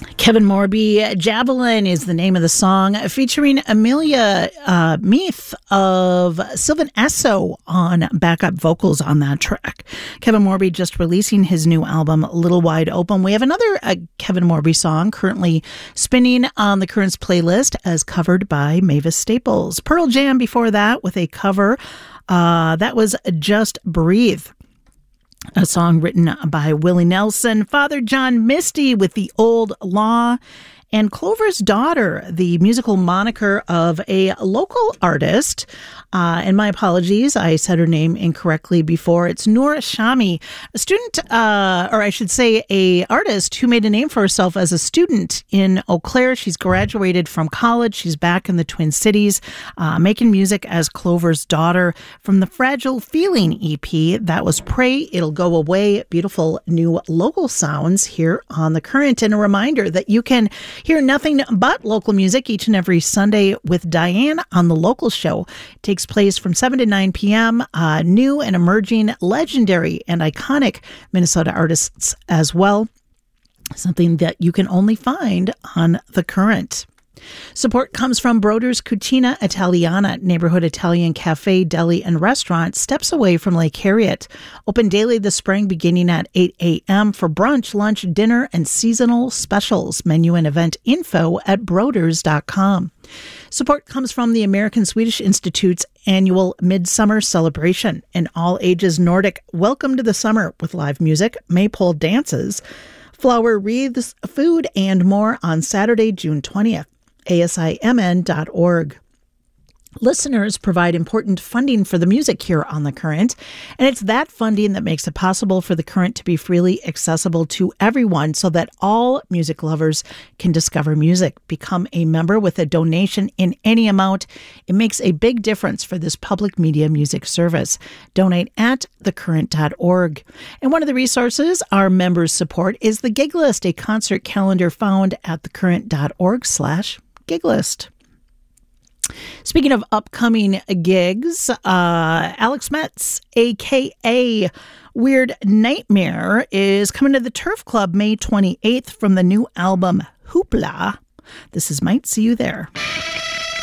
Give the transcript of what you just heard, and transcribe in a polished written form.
Kevin Morby, Javelin is the name of the song, featuring Amelia Meath of Sylvan Esso on backup vocals on that track. Kevin Morby just releasing his new album, Little Wide Open. We have another Kevin Morby song currently spinning on the Currents playlist as covered by Mavis Staples. Pearl Jam before that with a cover. That was Just Breathe, a song written by Willie Nelson. Father John Misty with The Old Law, and Clover's Daughter, the musical moniker of a local artist. And my apologies, I said her name incorrectly before. It's Noor Shami, a student, or I should say a artist who made a name for herself as a student in Eau Claire. She's graduated from college. She's back in the Twin Cities, making music as Clover's Daughter from the Fragile Feeling EP. That was Pray It'll Go Away. Beautiful new local sounds here on The Current. And a reminder that you can hear nothing but local music each and every Sunday with Diane on The Local Show. It takes place from 7 to 9 p.m. New and emerging, legendary and iconic Minnesota artists as well. Something that you can only find on The Current. Support comes from Broder's Cucina Italiana, neighborhood Italian cafe, deli, and restaurant steps away from Lake Harriet. Open daily this spring beginning at 8 a.m. for brunch, lunch, dinner, and seasonal specials. Menu and event info at broders.com. Support comes from the American Swedish Institute's annual Midsummer Celebration, an all-ages Nordic welcome to the summer with live music, maypole dances, flower wreaths, food, and more on Saturday, June 20th. ASIMN.org. Listeners provide important funding for the music here on The Current, and it's that funding that makes it possible for The Current to be freely accessible to everyone so that all music lovers can discover music. Become a member with a donation in any amount. It makes a big difference for this public media music service. Donate at thecurrent.org. And one of the resources our members support is the Gig List, a concert calendar found at thecurrent.org/gig list. Speaking of upcoming gigs, Alex Metz, a.k.a. Weird Nightmare, is coming to the Turf Club May 28th from the new album Hoopla. This is Might See You There.